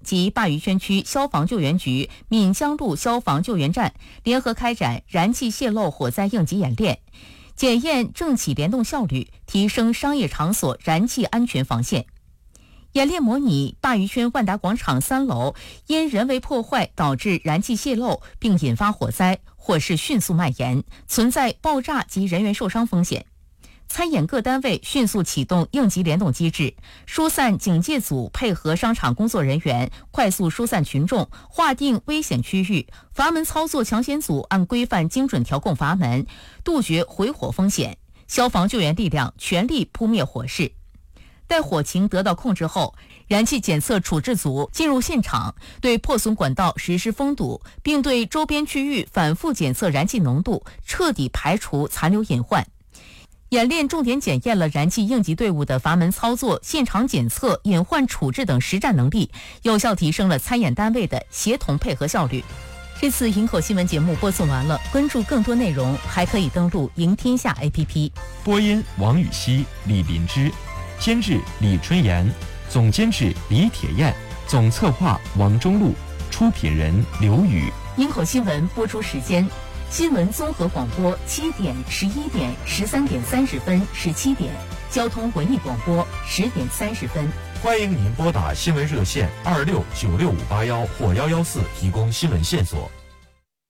及鲅鱼圈区消防救援局闽江路消防救援站联合开展燃气泄漏火灾应急演练，检验政企联动效率，提升商业场所燃气安全防线。演练模拟鲅鱼圈万达广场3楼因人为破坏导致燃气泄漏并引发火灾，或是迅速蔓延，存在爆炸及人员受伤风险。参演各单位迅速启动应急联动机制，疏散警戒组配合商场工作人员快速疏散群众，划定危险区域，阀门操作抢险组按规范精准调控阀门，杜绝回火风险。消防救援力量全力扑灭火势。待火情得到控制后，燃气检测处置组进入现场，对破损管道实施封堵，并对周边区域反复检测燃气浓度，彻底排除残留隐患。演练重点检验了燃气应急队伍的阀门操作、现场检测、隐患处置等实战能力，有效提升了参演单位的协同配合效率。这次营口新闻节目播送完了，关注更多内容还可以登录赢天下 APP。 播音王雨熙、李林芝，监制李春妍，总监制李铁燕，总策划王中路，出品人刘宇。 营口新闻播出时间：新闻综合广播7点、11点、13点30分、17点；交通文艺广播10点30分。 欢迎您拨打新闻热线26965811或114提供新闻线索。